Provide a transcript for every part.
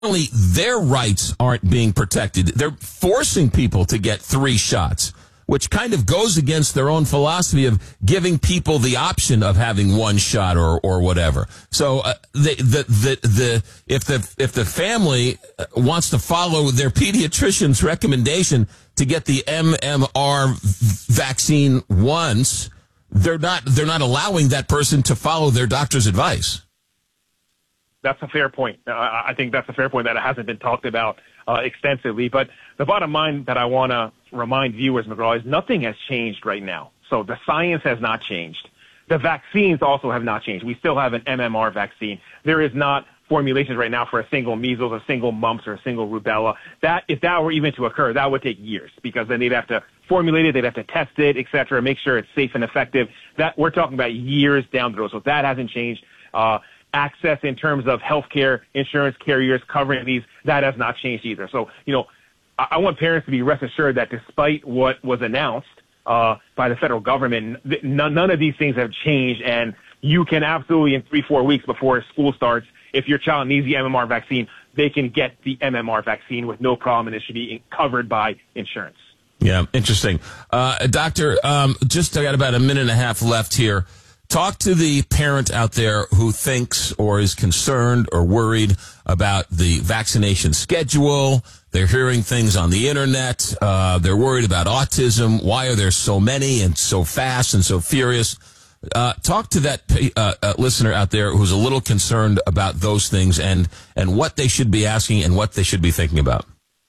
only their rights aren't being protected, they're forcing people to get 3 shots, which kind of goes against their own philosophy of giving people the option of having 1 shot or whatever. So if the family wants to follow their pediatrician's recommendation to get the MMR vaccine once, they're not allowing that person to follow their doctor's advice. That's a fair point. I think that's a fair point that it hasn't been talked about extensively. But the bottom line that I want to remind viewers, McGraw, is nothing has changed right now. So the science has not changed. The vaccines also have not changed. We still have an MMR vaccine. There is not formulations right now for a single measles, a single mumps, or a single rubella. That, if that were even to occur, that would take years, because then they'd have to formulate it, they'd have to test it, et cetera, make sure it's safe and effective. That we're talking about years down the road. So that hasn't changed. Access in terms of healthcare insurance carriers covering these, that has not changed either. So, I want parents to be rest assured that despite what was announced by the federal government, none of these things have changed, and you can absolutely, in 3-4 weeks before school starts, if your child needs the MMR vaccine, they can get the MMR vaccine with no problem, and it should be covered by insurance. Yeah, interesting. Doctor, just I got about a minute and a half left here. Talk to the parent out there who thinks or is concerned or worried about the vaccination schedule. They're hearing things on the internet. They're worried about autism. Why are there so many and so fast and so furious? Talk to that listener out there who's a little concerned about those things and what they should be asking and what they should be thinking about.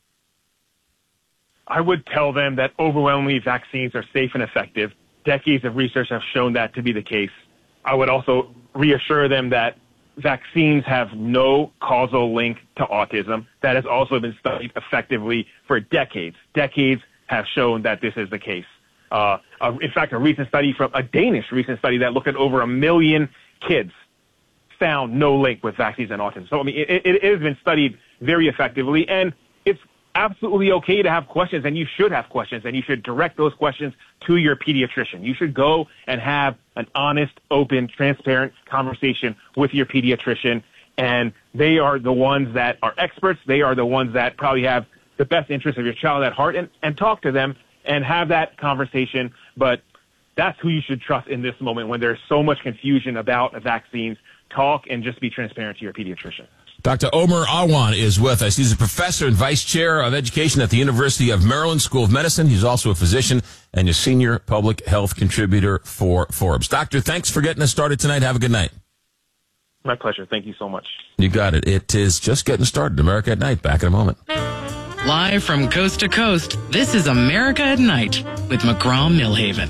I would tell them that overwhelmingly vaccines are safe and effective. Decades of research have shown that to be the case. I would also reassure them that vaccines have no causal link to autism. That has also been studied effectively for decades. Decades have shown that this is the case. In fact, a Danish recent study that looked at over 1 million kids found no link with vaccines and autism. So, it has been studied very effectively, and it's absolutely okay to have questions, and you should have questions, and you should direct those questions to your pediatrician. You should go and have an honest, open, transparent conversation with your pediatrician, and they are the ones that are experts. They are the ones that probably have the best interest of your child at heart, and talk to them and have that conversation. But that's who you should trust in this moment when there's so much confusion about vaccines. Talk and just be transparent to your pediatrician. Dr. Omer Awan is with us. He's a professor and vice chair of education at the University of Maryland School of Medicine. He's also a physician and a senior public health contributor for Forbes. Doctor, thanks for getting us started tonight. Have a good night. My pleasure. Thank you so much. You got it. It is just getting started. America at Night. Back in a moment. Live from coast to coast, this is America at Night with McGraw-Milhaven.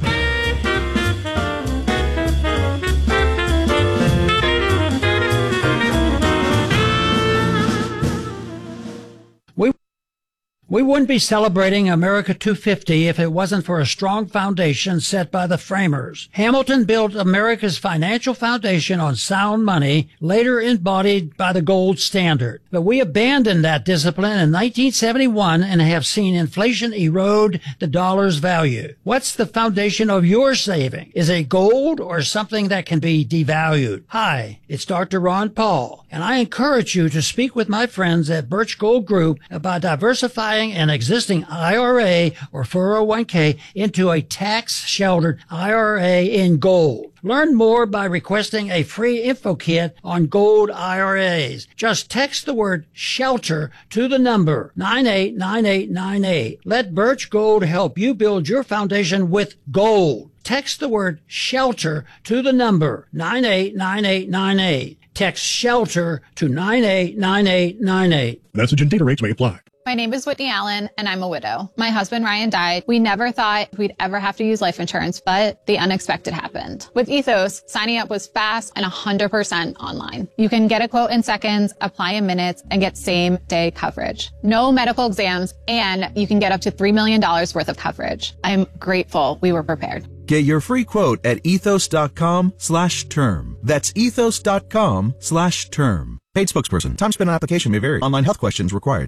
We wouldn't be celebrating America 250 if it wasn't for a strong foundation set by the framers. Hamilton built America's financial foundation on sound money, later embodied by the gold standard. But we abandoned that discipline in 1971 and have seen inflation erode the dollar's value. What's the foundation of your saving? Is it gold or something that can be devalued? Hi, it's Dr. Ron Paul, and I encourage you to speak with my friends at Birch Gold Group about diversifying an existing IRA or 401k into a tax-sheltered IRA in gold. Learn more by requesting a free info kit on gold IRAs. Just text the word SHELTER to the number 989898. Let Birch Gold help you build your foundation with gold. Text the word SHELTER to the number 989898. Text SHELTER to 989898. Message and data rates may apply. My name is Whitney Allen, and I'm a widow. My husband, Ryan, died. We never thought we'd ever have to use life insurance, but the unexpected happened. With Ethos, signing up was fast and 100% online. You can get a quote in seconds, apply in minutes, and get same-day coverage. No medical exams, and you can get up to $3 million worth of coverage. I'm grateful we were prepared. Get your free quote at ethos.com/term. That's ethos.com/term. Paid spokesperson. Time spent on application may vary. Online health questions required.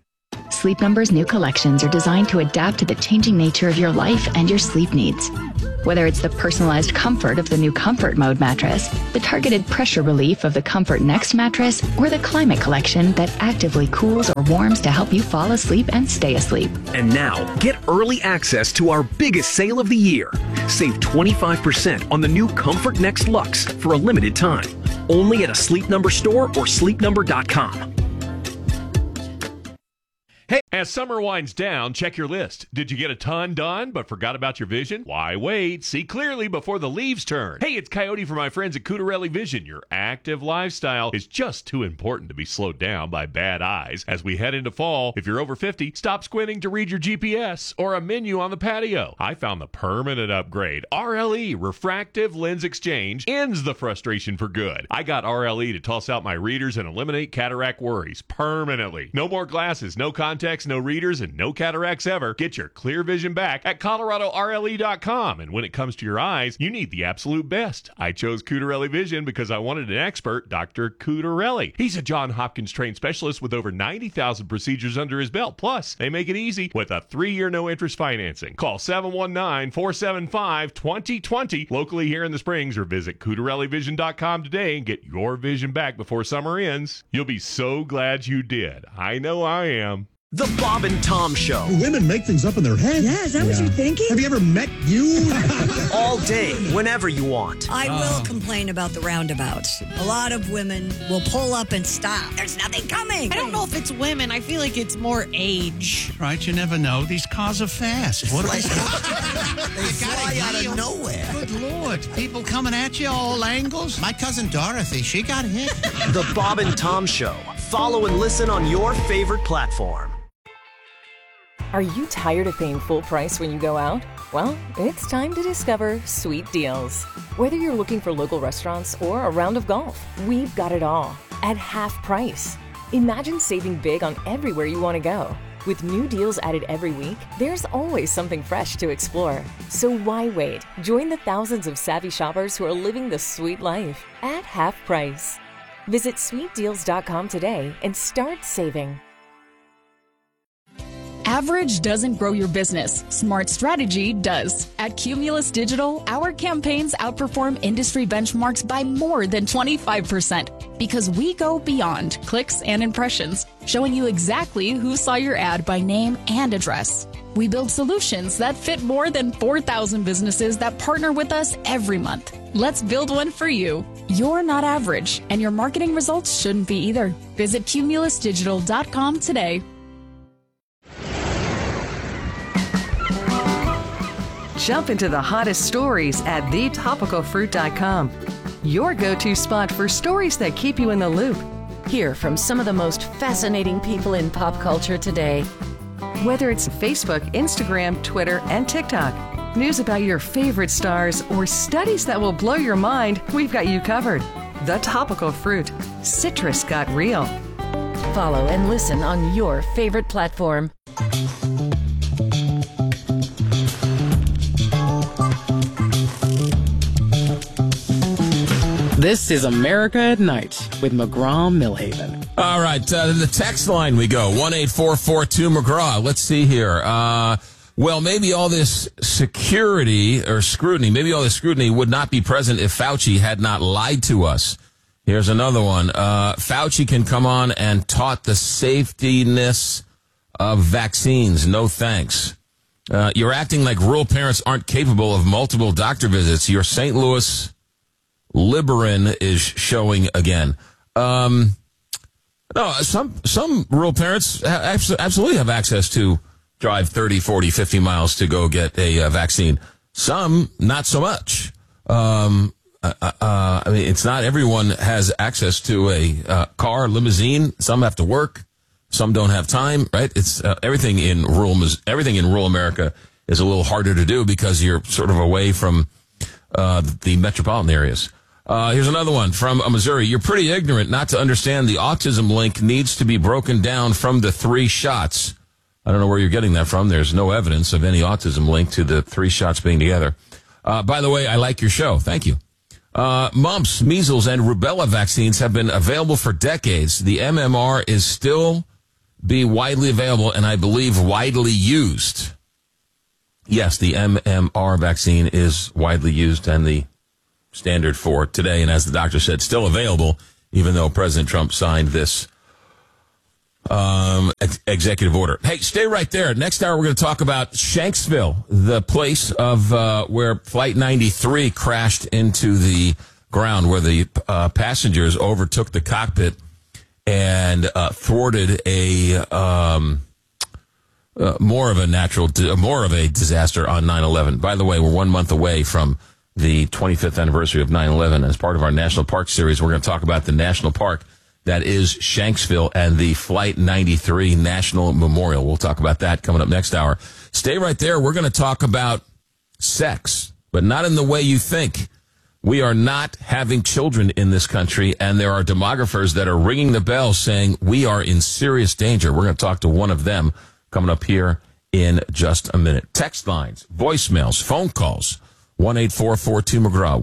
Sleep Number's new collections are designed to adapt to the changing nature of your life and your sleep needs. Whether it's the personalized comfort of the new Comfort Mode mattress, the targeted pressure relief of the Comfort Next mattress, or the Climate Collection that actively cools or warms to help you fall asleep and stay asleep. And now, get early access to our biggest sale of the year. Save 25% on the new Comfort Next Luxe for a limited time. Only at a Sleep Number store or sleepnumber.com. Hey, as summer winds down, check your list. Did you get a ton done but forgot about your vision? Why wait? See clearly before the leaves turn. Hey, it's Coyote from my friends at Cutarelli Vision. Your active lifestyle is just too important to be slowed down by bad eyes. As we head into fall, if you're over 50, stop squinting to read your GPS or a menu on the patio. I found the permanent upgrade. RLE, Refractive Lens Exchange, ends the frustration for good. I got RLE to toss out my readers and eliminate cataract worries permanently. No more glasses, no contacts, no readers, and no cataracts ever. Get your clear vision back at ColoradoRLE.com. And when it comes to your eyes, you need the absolute best. I chose Cutarelli Vision because I wanted an expert, Dr. Cutarelli. He's a Johns Hopkins trained specialist with over 90,000 procedures under his belt. Plus, they make it easy with a 3-year no-interest financing. Call 719-475-2020 locally here in the Springs, or visit CutarelliVision.com today and get your vision back before summer ends. You'll be so glad you did. I know I am. The Bob and Tom Show. Women make things up in their head. Yeah, is that what you're thinking? Have you ever met you? All day, whenever you want. I will complain about the roundabouts. A lot of women will pull up and stop. There's nothing coming. I don't know if it's women. I feel like it's more age. Right, you never know. These cars are fast. What are they? They fly out of nowhere. Good Lord. People coming at you all angles. My cousin Dorothy, she got hit. The Bob and Tom Show. Follow and listen on your favorite platform. Are you tired of paying full price when you go out? Well, it's time to discover Sweet Deals. Whether you're looking for local restaurants or a round of golf, we've got it all at half price. Imagine saving big on everywhere you want to go. With new deals added every week, there's always something fresh to explore. So why wait? Join the thousands of savvy shoppers who are living the sweet life at half price. Visit sweetdeals.com today and start saving. Average doesn't grow your business. Smart strategy does. At Cumulus Digital, our campaigns outperform industry benchmarks by more than 25% because we go beyond clicks and impressions, showing you exactly who saw your ad by name and address. We build solutions that fit more than 4,000 businesses that partner with us every month. Let's build one for you. You're not average, and your marketing results shouldn't be either. Visit cumulusdigital.com today. Jump into the hottest stories at thetopicalfruit.com. Your go-to spot for stories that keep you in the loop. Hear from some of the most fascinating people in pop culture today. Whether it's Facebook, Instagram, Twitter, and TikTok, news about your favorite stars, or studies that will blow your mind, we've got you covered. The Topical Fruit. Citrus got real. Follow and listen on your favorite platform. This is America at Night with McGraw-Millhaven. All right, the text line we go, 1-844-2-McGraw. Let's see here. Well, maybe all this security or scrutiny, maybe all this scrutiny would not be present if Fauci had not lied to us. Here's another one. Fauci can come on and taught the safetyness of vaccines. No thanks. You're acting like rural parents aren't capable of multiple doctor visits. Your St. Louis Liberin is showing again. No, some rural parents absolutely have access to drive 30, 40, 50 miles to go get a vaccine. Some, not so much. I mean, it's not everyone has access to a car, limousine. Some have to work. Some don't have time, right? It's everything in rural America is a little harder to do because you're sort of away from the metropolitan areas. Here's another one from Missouri. You're pretty ignorant not to understand the autism link needs to be broken down from the 3 shots. I don't know where you're getting that from. There's no evidence of any autism link to the 3 shots being together. By the way, I like your show. Thank you. Mumps, measles, and rubella vaccines have been available for decades. The MMR is still be widely available and I believe widely used. Yes, the MMR vaccine is widely used and the standard for today. And as the doctor said, still available, even though President Trump signed this executive order. Hey, stay right there. Next hour, we're going to talk about Shanksville, the place of where Flight 93 crashed into the ground, where the passengers overtook the cockpit and thwarted a more of a disaster on 9/11. By the way, we're 1 month away from the 25th anniversary of 9/11. As part of our National Park series, we're going to talk about the national park that is Shanksville and the Flight 93 National Memorial. We'll talk about that coming up next hour. Stay right there. We're going to talk about sex, but not in the way you think. We are not having children in this country, and there are demographers that are ringing the bell saying we are in serious danger. We're going to talk to one of them coming up here in just a minute. Text lines, voicemails, phone calls, 1-844-2-McGraw,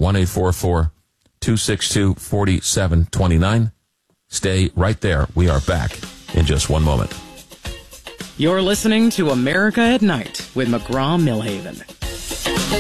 1-844-262-4729. Stay right there. We are back in just one moment. You're listening to America at Night with McGraw-Milhaven.